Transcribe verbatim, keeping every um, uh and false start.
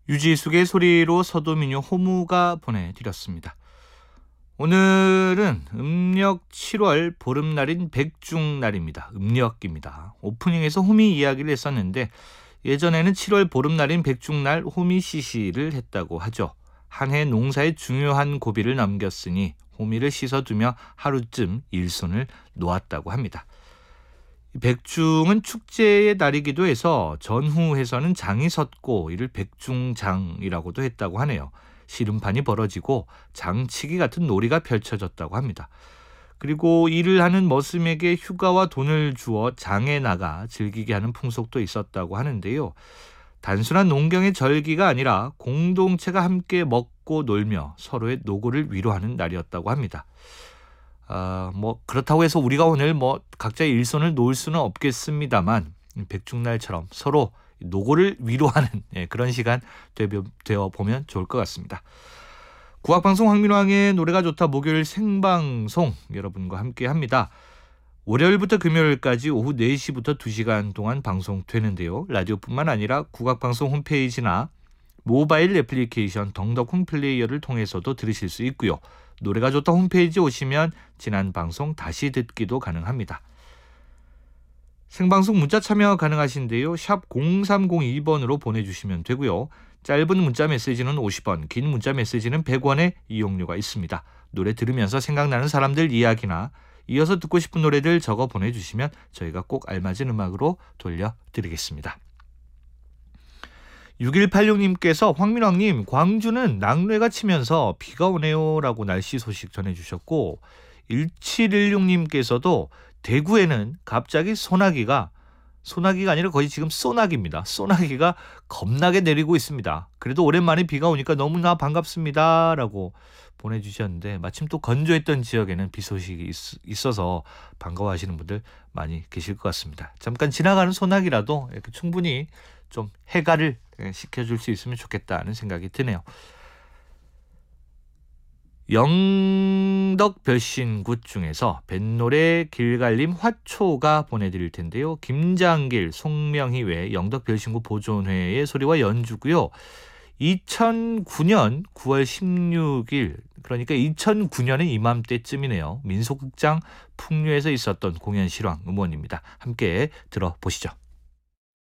유지숙의 소리로 서도민요 호무가 보내드렸습니다. 오늘은 음력 칠월 보름날인 백중날입니다. 음력입니다. 오프닝에서 호미 이야기를 했었는데 예전에는 칠월 보름날인 백중날 호미 시시를 했다고 하죠. 한 해 농사에 중요한 고비를 넘겼으니 호미를 씻어두며 하루쯤 일손을 놓았다고 합니다. 백중은 축제의 날이기도 해서 전후에서는 장이 섰고 이를 백중장이라고도 했다고 하네요. 씨름판이 벌어지고 장치기 같은 놀이가 펼쳐졌다고 합니다. 그리고 일을 하는 머슴에게 휴가와 돈을 주어 장에 나가 즐기게 하는 풍속도 있었다고 하는데요. 단순한 농경의 절기가 아니라 공동체가 함께 먹고 놀며 서로의 노고를 위로하는 날이었다고 합니다. 아, 뭐 그렇다고 해서 우리가 오늘 뭐 각자의 일손을 놓을 수는 없겠습니다만 백중날처럼 서로 노고를 위로하는 예, 그런 시간 되어 보면 좋을 것 같습니다. 국악방송 황민왕의 노래가 좋다 목요일 생방송 여러분과 함께 합니다. 월요일부터 금요일까지 오후 네 시부터 두 시간 동안 방송되는데요. 라디오뿐만 아니라 국악방송 홈페이지나 모바일 애플리케이션 덩덕콩 플레이어를 통해서도 들으실 수 있고요. 노래가 좋다 홈페이지 오시면 지난 방송 다시 듣기도 가능합니다. 생방송 문자 참여 가능하신데요. 샵 공삼공이 번으로 보내주시면 되고요. 짧은 문자 메시지는 오십 원, 긴 문자 메시지는 백 원의 이용료가 있습니다. 노래 들으면서 생각나는 사람들 이야기나 이어서 듣고 싶은 노래들 적어 보내주시면 저희가 꼭 알맞은 음악으로 돌려드리겠습니다. 육일팔육 님께서 황민왕님 광주는 낙뢰가 치면서 비가 오네요 라고 날씨 소식 전해주셨고 일칠일육 님께서도 대구에는 갑자기 소나기가 소나기가 아니라 거의 지금 소나기입니다. 소나기가 겁나게 내리고 있습니다. 그래도 오랜만에 비가 오니까 너무나 반갑습니다 라고 보내주셨는데 마침 또 건조했던 지역에는 비 소식이 있, 있어서 반가워하시는 분들 많이 계실 것 같습니다. 잠깐 지나가는 소나기라도 이렇게 충분히 좀 해가를 시켜줄 수 있으면 좋겠다는 생각이 드네요. 영덕 별신굿 중에서 뱃노래 길갈림 화초가 보내드릴 텐데요. 김장길, 송명희 외 영덕 별신굿 보존회의 소리와 연주고요. 이천구 년 구월 십육일 그러니까 이천구 년의 이맘때쯤이네요. 민속극장 풍류에서 있었던 공연 실황 음원입니다. 함께 들어보시죠.